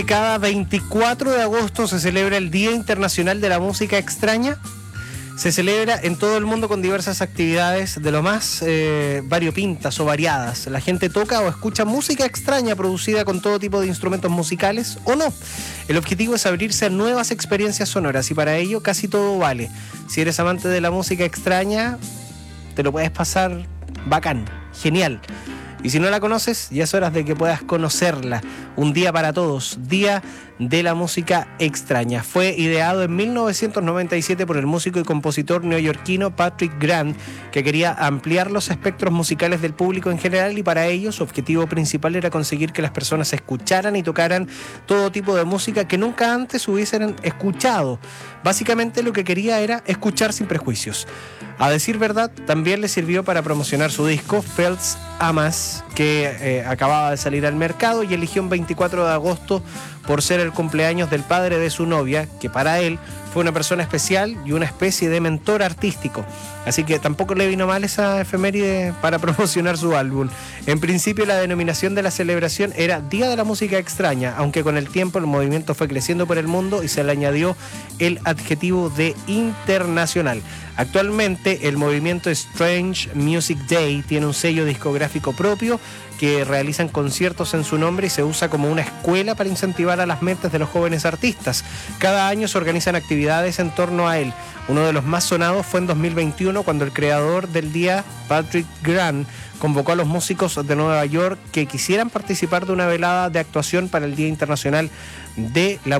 Cada 24 de agosto se celebra el Día Internacional de la Música Extraña. Se celebra en todo el mundo con diversas actividades de lo más variopintas o variadas. La gente toca o escucha música extraña producida con todo tipo de instrumentos musicales o no. El objetivo es abrirse a nuevas experiencias sonoras y para ello casi todo vale. Si eres amante de la música extraña, te lo puedes pasar bacán, genial. Y si no la conoces, ya es hora de que puedas conocerla. Un día para todos, Día de la Música Extraña. Fue ideado en 1997 por el músico y compositor neoyorquino Patrick Grant, que quería ampliar los espectros musicales del público en general y para ello su objetivo principal era conseguir que las personas escucharan y tocaran todo tipo de música que nunca antes hubiesen escuchado. Básicamente lo que quería era escuchar sin prejuicios. A decir verdad, también le sirvió para promocionar su disco Felt's Amas, que acababa de salir al mercado y eligió un 24 de agosto por ser el cumpleaños del padre de su novia, que para él fue una persona especial y una especie de mentor artístico. Así que tampoco le vino mal esa efeméride para promocionar su álbum. En principio la denominación de la celebración era Día de la Música Extraña, aunque con el tiempo el movimiento fue creciendo por el mundo y se le añadió el adjetivo de internacional. Actualmente el movimiento Strange Music Day tiene un sello discográfico propio que realizan conciertos en su nombre y se usa como una escuela para incentivar a las mentes de los jóvenes artistas. Cada año se organizan actividades en torno a él. Uno de los más sonados fue en 2021 cuando el creador del día, Patrick Grant, convocó a los músicos de Nueva York que quisieran participar de una velada de actuación para el Día Internacional de la